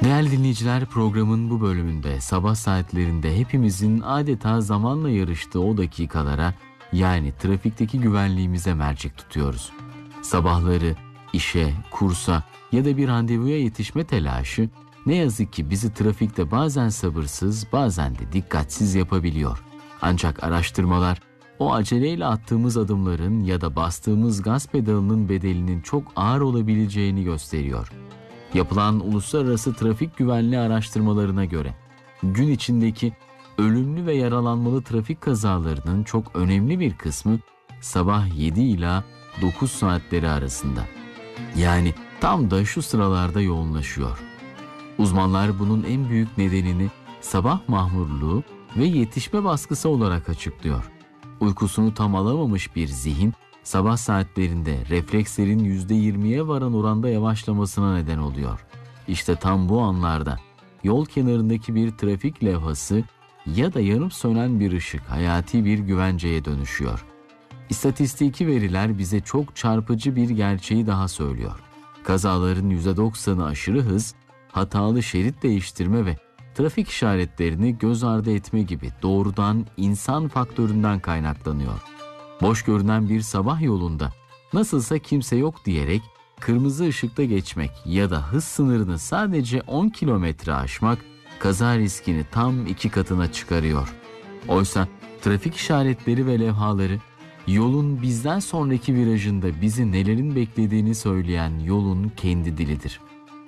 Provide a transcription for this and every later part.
Değerli dinleyiciler, programın bu bölümünde sabah saatlerinde hepimizin adeta zamanla yarıştığı o dakikalara, yani trafikteki güvenliğimize mercek tutuyoruz. Sabahları işe, kursa ya da bir randevuya yetişme telaşı ne yazık ki bizi trafikte bazen sabırsız, bazen de dikkatsiz yapabiliyor. Ancak araştırmalar o aceleyle attığımız adımların ya da bastığımız gaz pedalının bedelinin çok ağır olabileceğini gösteriyor. Yapılan uluslararası trafik güvenliği araştırmalarına göre gün içindeki ölümlü ve yaralanmalı trafik kazalarının çok önemli bir kısmı sabah 7 ila 9 saatleri arasında. Yani tam da şu sıralarda yoğunlaşıyor. Uzmanlar bunun en büyük nedenini sabah mahmurluğu ve yetişme baskısı olarak açıklıyor. Uykusunu tam alamamış bir zihin sabah saatlerinde reflekslerin %20'ye varan oranda yavaşlamasına neden oluyor. İşte tam bu anlarda yol kenarındaki bir trafik levhası ya da yanıp sönen bir ışık hayati bir güvenceye dönüşüyor. İstatistiki veriler bize çok çarpıcı bir gerçeği daha söylüyor. Kazaların %90'ı aşırı hız, hatalı şerit değiştirme ve trafik işaretlerini göz ardı etme gibi doğrudan insan faktöründen kaynaklanıyor. Boş görünen bir sabah yolunda nasılsa kimse yok diyerek kırmızı ışıkta geçmek ya da hız sınırını sadece 10 kilometre aşmak kaza riskini tam 2 katına çıkarıyor. Oysa trafik işaretleri ve levhaları yolun bizden sonraki virajında bizi nelerin beklediğini söyleyen yolun kendi dilidir.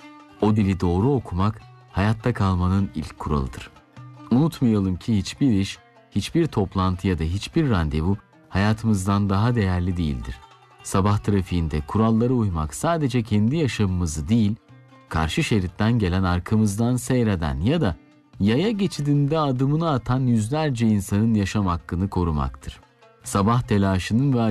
O dili doğru okumak hayatta kalmanın ilk kuralıdır. Unutmayalım ki hiçbir iş, hiçbir toplantı ya da hiçbir randevu hayatımızdan daha değerli değildir. Sabah trafiğinde kurallara uymak sadece kendi yaşamımızı değil, karşı şeritten gelen arkamızdan seyreden ya da yaya geçidinde adımını atan yüzlerce insanın yaşam hakkını korumaktır. Sabah telaşının ve